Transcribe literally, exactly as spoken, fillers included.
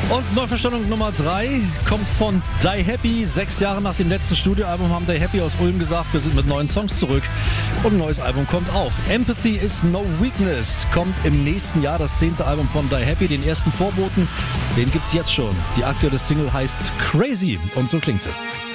Und Neuverstellung Nummer drei kommt von Die Happy. Sechs Jahre nach dem letzten Studioalbum haben Die Happy aus Ulm gesagt, wir sind mit neuen Songs zurück. Und ein neues Album kommt auch. Empathy is no weakness kommt im nächsten Jahr, das zehnte Album von Die Happy. Den ersten Vorboten, den gibt's jetzt schon. Die aktuelle Single heißt Crazy und so klingt sie.